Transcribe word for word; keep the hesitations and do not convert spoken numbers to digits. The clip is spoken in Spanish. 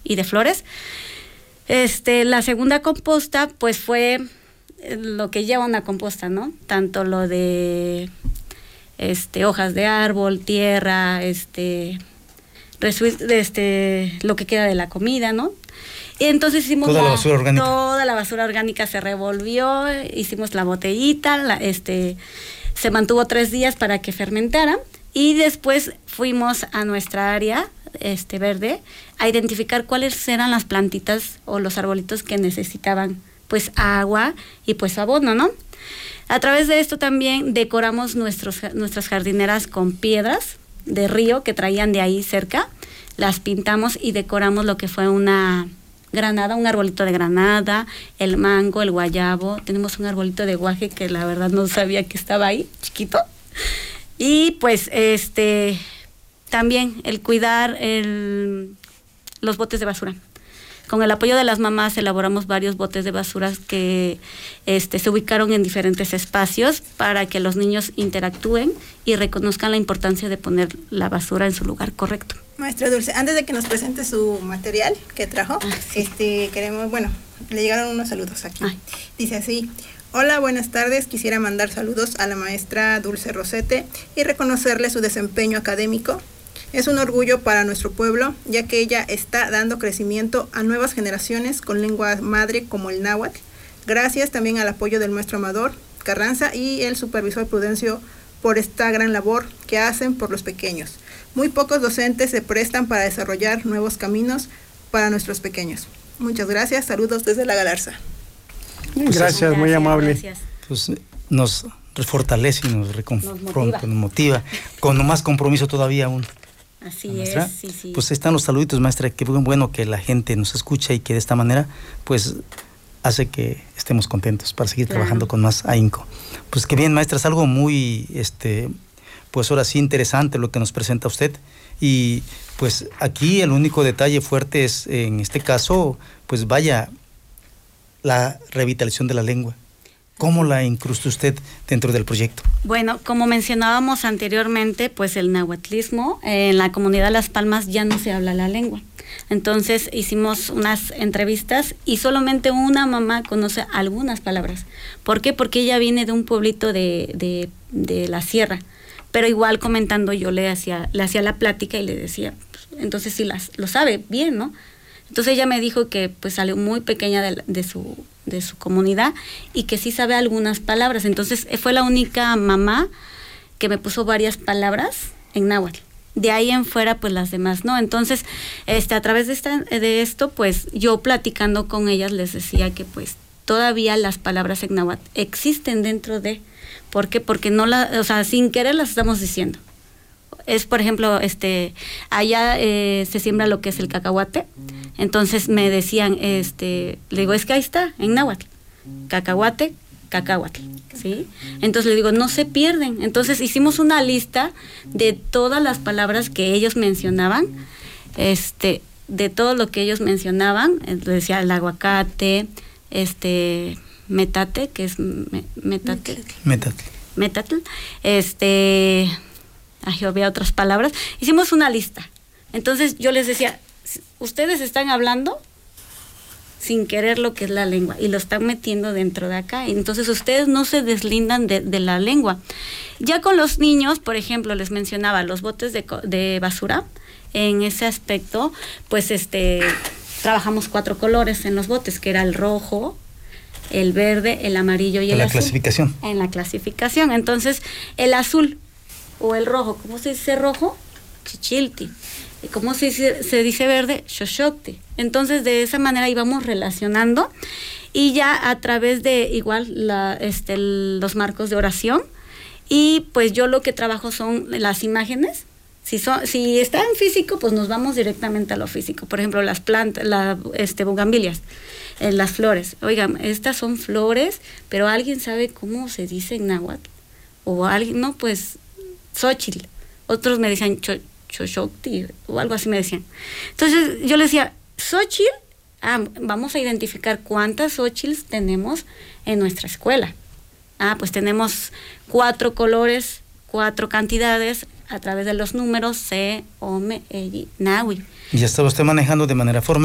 y de flores. Este, la segunda composta, pues fue lo que lleva una composta, ¿no? Tanto lo de este, hojas de árbol, tierra, este, resu- este, lo que queda de la comida, ¿no? Y entonces hicimos toda la, la basura orgánica. Toda la basura orgánica se revolvió, hicimos la botellita, la, este, se mantuvo tres días para que fermentara y después fuimos a nuestra área este verde a identificar cuáles eran las plantitas o los arbolitos que necesitaban pues agua y pues abono, ¿no? A través de esto también decoramos nuestros, nuestras jardineras con piedras de río que traían de ahí cerca, las pintamos y decoramos lo que fue una granada, un arbolito de granada, el mango, el guayabo, tenemos un arbolito de guaje que la verdad no sabía que estaba ahí, chiquito, y pues este también el cuidar el, los botes de basura. Con el apoyo de las mamás elaboramos varios botes de basura que este, se ubicaron en diferentes espacios para que los niños interactúen y reconozcan la importancia de poner la basura en su lugar correcto. Maestra Dulce, antes de que nos presente su material que trajo, ah, sí. este queremos, bueno, le llegaron unos saludos aquí. Ay. Dice así: hola, buenas tardes, quisiera mandar saludos a la maestra Dulce Rosete y reconocerle su desempeño académico. Es un orgullo para nuestro pueblo, ya que ella está dando crecimiento a nuevas generaciones con lengua madre como el náhuatl. Gracias también al apoyo del maestro Amador Carranza y el supervisor Prudencio por esta gran labor que hacen por los pequeños. Muy pocos docentes se prestan para desarrollar nuevos caminos para nuestros pequeños. Muchas gracias, saludos desde La Galarza. Gracias, gracias muy amable. Gracias. Pues nos fortalece y nos reconfronta, nos motiva, con más compromiso todavía aún. Así maestra. Es, sí, sí. Pues están los saluditos, maestra, qué bueno que la gente nos escucha y que de esta manera, pues, hace que estemos contentos para seguir claro. trabajando con más ahínco. Pues qué bien, maestra, es algo muy, este, pues ahora sí interesante lo que nos presenta usted. Y pues aquí el único detalle fuerte es, en este caso, pues vaya, la revitalización de la lengua. ¿Cómo la incrustó usted dentro del proyecto? Bueno, como mencionábamos anteriormente, pues el nahuatlismo, eh, en la comunidad de Las Palmas ya no se habla la lengua. Entonces hicimos unas entrevistas y solamente una mamá conoce algunas palabras. ¿Por qué? Porque ella viene de un pueblito de, de, de la sierra. Pero igual comentando yo le hacía, le hacía la plática y le decía, pues, entonces sí las, lo sabe bien, ¿no? Entonces ella me dijo que pues salió muy pequeña de, de su de su comunidad y que sí sabe algunas palabras. Entonces fue la única mamá que me puso varias palabras en náhuatl. De ahí en fuera pues las demás no. Entonces este a través de esta de esto pues yo platicando con ellas les decía que pues todavía las palabras en náhuatl existen dentro de. ¿Por qué? Porque no la, o sea, sin querer las estamos diciendo. Es, por ejemplo, este, allá eh, se siembra lo que es el cacahuate. Entonces me decían, este, le digo, es que ahí está, en náhuatl, cacahuate, cacahuatl, ¿sí? Entonces le digo, no se pierden. Entonces hicimos una lista de todas las palabras que ellos mencionaban, este, de todo lo que ellos mencionaban. Le decía el aguacate, este, metate, que es me, metate. Metate. Metatl, este... Ay, había otras palabras. Hicimos una lista. Entonces yo les decía, ustedes están hablando sin querer lo que es la lengua y lo están metiendo dentro de acá. Entonces ustedes no se deslindan de, de la lengua. Ya con los niños, por ejemplo, les mencionaba los botes de, de basura. En ese aspecto, pues este trabajamos cuatro colores en los botes, que era el rojo, el verde, el amarillo y el azul. En la clasificación. En la clasificación. Entonces, el azul o el rojo, ¿cómo se dice rojo? Chichilti. ¿Cómo se dice, se dice verde? Xoxocti. Entonces, de esa manera íbamos relacionando y ya a través de igual la, este, el, los marcos de oración. Y pues yo lo que trabajo son las imágenes. Si, son, si está en físico, pues nos vamos directamente a lo físico. Por ejemplo, las plantas, la, este, bugambilias, eh, las flores. Oigan, estas son flores, pero ¿alguien sabe cómo se dice en náhuatl? O alguien, no, pues, Xochitl. Otros me decían cho, Xoxocti o algo así me decían. Entonces yo les decía, Xochitl, ah, vamos a identificar cuántas Xochitls tenemos en nuestra escuela. Ah, pues tenemos cuatro colores, cuatro cantidades a través de los números C, O M, E, I, Nahui. Y ya estaba usted manejando de manera formal